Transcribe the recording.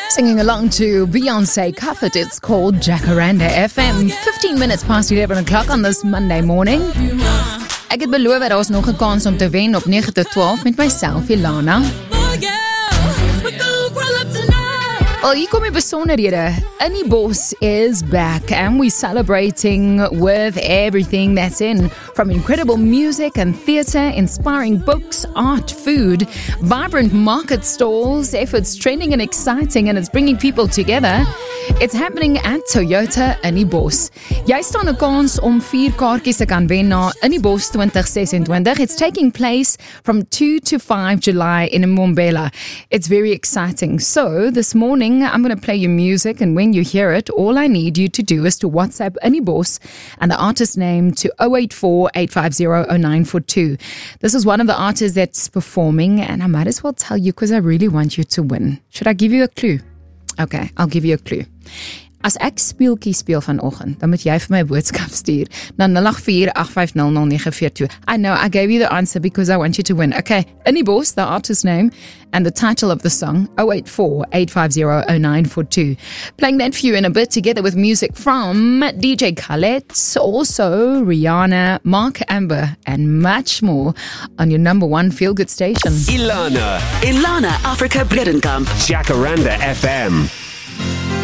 Singing along to Beyonce Cuffit, it's called Jacaranda FM. 15 minutes past 11 o'clock on this Monday morning. Ek het beloof dat ons nog 'n kans om te wen op 9 tot 12 met myself, Ilana. Well, hier kom die besonderhede. In die Bos is back and we're celebrating with everything that's in. From incredible music and theatre, inspiring books, art, food, vibrant market stalls, efforts trending and exciting, and it's bringing people together. It's happening at Toyota in die Bos. Jy staan 'n kans om 4 kaartjies te kan wen na in die Bos 2026. It's taking place from 2 to 5 July in Mbombela. It's very exciting. So, this morning, I'm going to play your music, and when you hear it, all I need you to do is to WhatsApp in die Bos and the artist name to 084-850-0942. This is one of the artists that's performing, and I might as well tell you because I really want you to win. Should I give you a clue? Okay, I'll give you a clue. As ek speeltjie speel vanoggend, dan moet jy vir my boodskap stuur na 084-850-0942. I know, I gave you the answer because I want you to win. Okay, in die Bos, the artist name and the title of the song, 084-850-0942. Playing that for you in a bit, together with music from DJ Khaled, also Rihanna, Mark Amber, and much more on your number one feel-good station. Ilana Africa Bredenkamp, Jacaranda FM.